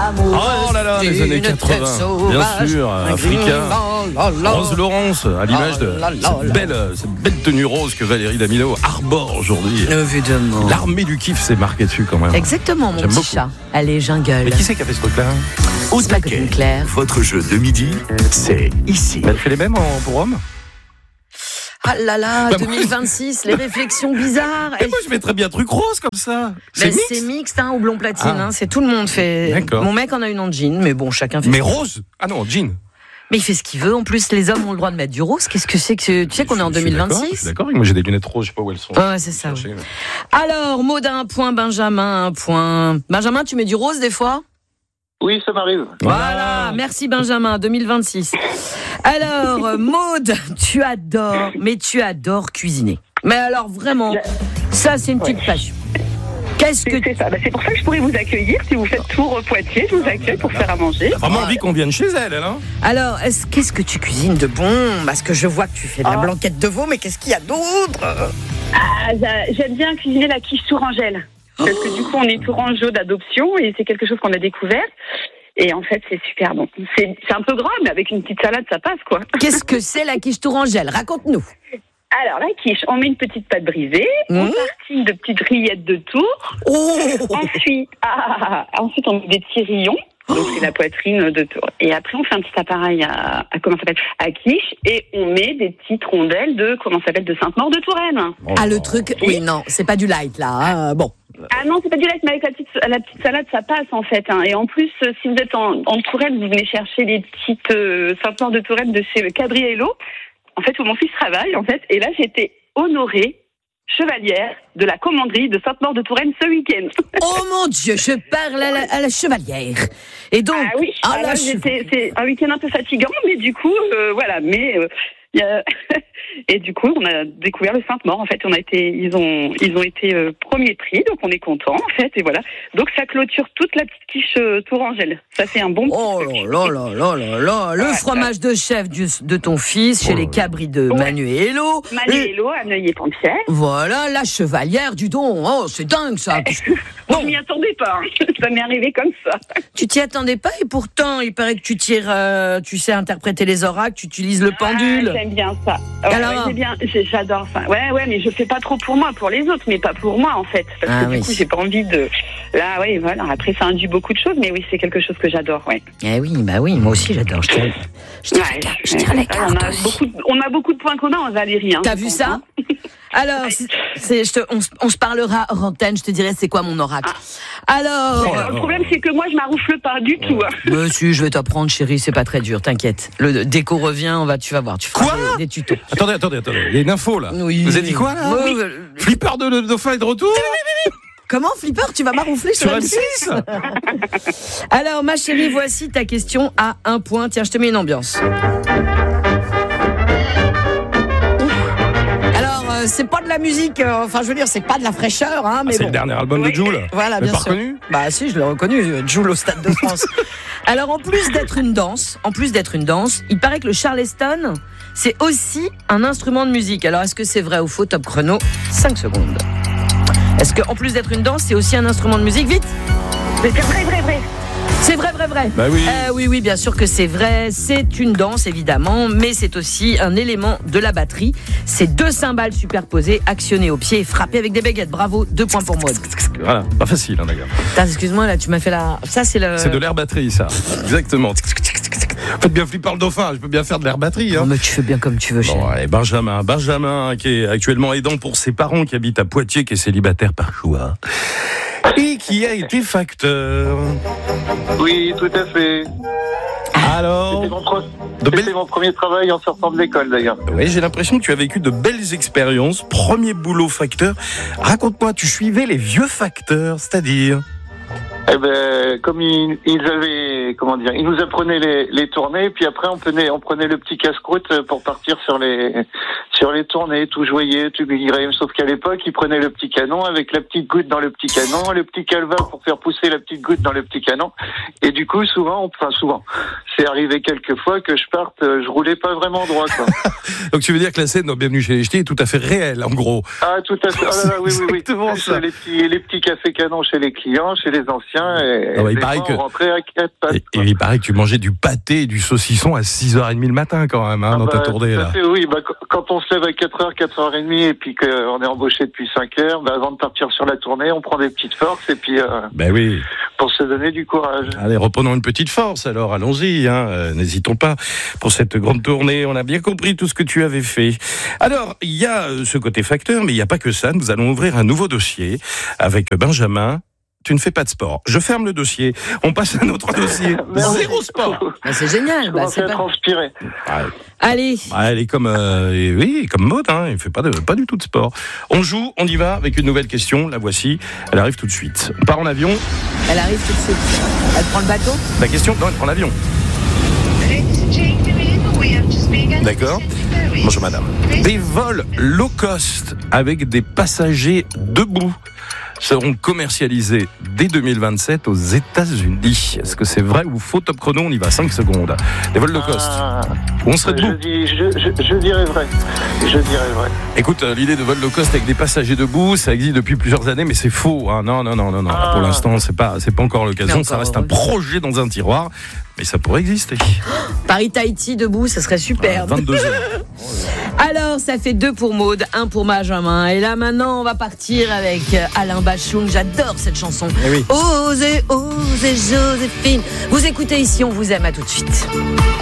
Oh là là, les années 80, bien sûr, Africa. Rose Laurence, à l'image de cette belle tenue rose que Valérie Damido arbore aujourd'hui. Évidemment. L'armée du kiff s'est marquée dessus quand même. Exactement, mon J'aime petit beaucoup. chat. Allez, jungle. Mais qui c'est qui a fait ce truc-là? Au C'est pas taquet, Corinne Claire. votre jeu de midi, c'est ici. Elle fait les mêmes pour hommes? Ah là là, Bah, 2026, les réflexions bizarres. Mais moi je mettrais bien truc rose comme ça. Ben, c'est mixte, hein, ou blond platine, Ah. hein, c'est tout le monde fait. D'accord. Mon mec en a une en jean, mais bon, chacun fait. Mais rose? Ah non, jean. Mais il fait ce qu'il veut. En plus, les hommes ont le droit de mettre du rose. Qu'est-ce que c'est que tu sais qu'on est en Je suis 2026? d'accord, moi j'ai des lunettes roses, je sais pas où elles sont. Ouais, c'est ça. Chercher, mais- Alors, Maud a un point, Benjamin un point. Benjamin, tu mets du rose des fois? Oui, ça m'arrive. Voilà, merci Benjamin, 2026. Alors, Maud, tu adores cuisiner. Mais alors vraiment, ça c'est une petite passion. Qu'est-ce que C'est ça. C'est pour ça que je pourrais vous accueillir. Si vous faites Tours Poitiers, je vous accueille pour faire à manger. T'as vraiment envie qu'on vienne chez elle, hein? Alors, qu'est-ce que tu cuisines de bon? Parce que je vois que tu fais de la blanquette de veau, mais qu'est-ce qu'il y a d'autre? J'aime bien cuisiner la quiche tourangelle. Parce que du coup, on est tourangeau d'adoption et c'est quelque chose qu'on a découvert. Et en fait, c'est super bon. C'est un peu gras, mais avec une petite salade, ça passe, quoi. Qu'est-ce que c'est la quiche tourangelle? Raconte-nous. Alors, la quiche, on met une petite pâte brisée, on tartine de petites rillettes de tour. Ensuite, on met des petits rillons. Donc, c'est la poitrine de tour. Et après, on fait un petit appareil à quiche et on met des petites rondelles de Sainte-Maure de Touraine. Ah, le truc, oui, non, c'est pas du light, là. Hein. Bon. Ah non, c'est pas du light, mais avec la petite salade, ça passe, en fait. Hein. Et en plus, si vous êtes en Touraine, vous venez chercher les petites Sainte-Maure de Touraine de chez Cadriello. En fait, où mon fils travaille, en fait. Et là, j'étais honorée chevalière de la commanderie de Sainte-Maure de Touraine ce week-end. Oh mon Dieu, je parle à la chevalière. Et donc, c'est un week-end un peu fatigant, mais du coup, voilà. Et du coup, on a découvert le Sainte-Maure. En fait, ils ont été premier prix, donc on est content, en fait. Et voilà. Donc ça clôture toute la petite quiche tourangelle. Ça fait un bon. Oh là là là là là, le fromage de chef de ton fils chez les cabris de Manu et Hello. Manu et Hello à Neuilly-Pont-de-Pierre. Voilà, la chevalière du don. Oh, c'est dingue ça. Non, je m'y attendais pas. Ça m'est arrivé comme ça. Tu t'y attendais pas et pourtant, il paraît que tu tu sais interpréter les oracles, tu utilises le pendule. J'aime bien ça. Alors, j'adore ça. Ouais, mais je fais pas trop pour moi, pour les autres, mais pas pour moi en fait, parce que du coup, j'ai pas envie de. Là, ouais, voilà. Après, ça induit beaucoup de choses, mais oui, c'est quelque chose que j'adore, ouais. Eh oui, bah oui, moi aussi j'adore. Je tire les cartes. On a beaucoup de points communs, Valérie. Hein, t'as vu ça? Alors, on se parlera hors antenne, je te dirai c'est quoi mon oracle. Alors... Le problème, c'est que moi, je m'arroufle pas du tout. Hein. Monsieur, je vais t'apprendre, chérie, c'est pas très dur, t'inquiète. Le déco revient, tu vas voir, tu feras des tutos. Attendez, il y a une info là. Oui. Vous avez dit quoi là? Flipper de dauphin est de retour? Comment, Flipper, tu vas m'arroufler sur M6? Alors, ma chérie, voici ta question à 1 point. Tiens, je te mets une ambiance. C'est pas de la musique, je veux dire, c'est pas de la fraîcheur, hein, mais c'est le dernier album de Jul. Voilà, bien sûr. Reconnu? Bah si, je l'ai reconnu, Jul au Stade de France. Alors, en plus d'être une danse, il paraît que le charleston, c'est aussi un instrument de musique. Alors, est-ce que c'est vrai ou faux? Top chrono, 5 secondes. Est-ce qu'en plus d'être une danse, c'est aussi un instrument de musique? Vite! C'est vrai. C'est vrai. Bah oui. Oui, bien sûr que c'est vrai. C'est une danse, évidemment, mais c'est aussi un élément de la batterie. C'est 2 cymbales superposées, actionnées au pied et frappées avec des baguettes. Bravo, 2 points pour moi. Voilà, pas facile, hein, d'ailleurs. Excuse-moi, là, tu m'as fait la... Ça, c'est de l'air batterie, ça. Exactement. Faites bien Flipper le dauphin, je peux bien faire de l'air batterie. Hein. Non, mais tu fais bien comme tu veux, chérie. Bon, allez, Benjamin, qui est actuellement aidant pour ses parents qui habitent à Poitiers, qui est célibataire par choix. Et qui a été facteur. Oui, tout à fait. Alors, c'était mon premier travail en sortant de l'école d'ailleurs. Oui, j'ai l'impression que tu as vécu de belles expériences. Premier boulot facteur. Raconte-moi, tu suivais les vieux facteurs, c'est-à-dire? Eh ben, comme ils nous apprenaient les tournées, puis après on prenait le petit casse-croûte pour partir sur les tournées, tout joyeux, tout guiré. Sauf qu'à l'époque, ils prenaient le petit canon avec la petite goutte dans le petit canon, le petit calva pour faire pousser la petite goutte dans le petit canon. Et du coup, souvent, c'est arrivé quelques fois que je parte, je roulais pas vraiment droit, quoi. Donc tu veux dire que la scène dans Bienvenue chez les Ch'tis est tout à fait réelle, en gros. Ah, tout à fait. Oh là là, oui. Exactement ça. Les petits cafés canons chez les clients, chez les anciens. maintien et il paraît que rentrer à 4 pattes. Et il paraît que tu mangeais du pâté et du saucisson à 6h30 le matin quand même, dans ta tournée là. Oui, quand on se lève à 4h, 4h30 et puis qu'on est embauché depuis 5h, avant de partir sur la tournée, on prend des petites forces et puis oui. Pour se donner du courage. Allez, reprenons une petite force alors, allons-y, n'hésitons pas pour cette grande tournée, on a bien compris tout ce que tu avais fait. Alors, il y a ce côté facteur, mais il n'y a pas que ça, nous allons ouvrir un nouveau dossier avec Benjamin. Tu ne fais pas de sport. Je ferme le dossier. On passe à notre dossier. Zéro sport. C'est génial. C'est à transpirer. Allez. Elle est comme, comme Maud. Il ne fait pas du tout de sport. On joue, on y va avec une nouvelle question. La voici. Elle arrive tout de suite. On part en avion. Elle arrive tout de suite. Elle prend le bateau. La question, non, elle prend l'avion. D'accord. Bonjour madame. Des vols low cost avec des passagers debout seront commercialisés dès 2027 aux États-Unis. Est-ce que c'est vrai ou faux? Top chrono, on y va, 5 secondes. Des vols low cost. On serait debout. Je dirais vrai. Écoute, l'idée de vol low cost avec des passagers debout, ça existe depuis plusieurs années, mais c'est faux. Non. Pour l'instant, c'est pas encore l'occasion. Ça reste un projet dans un tiroir, mais ça pourrait exister. Paris-Tahiti debout, ça serait superbe. 22h. Alors, ça fait 2 pour Maud, 1 pour Benjamin. Et là, maintenant, on va partir avec Alain Bachung. J'adore cette chanson. Oui. Osez, Joséphine. Vous écoutez ici, on vous aime, à tout de suite.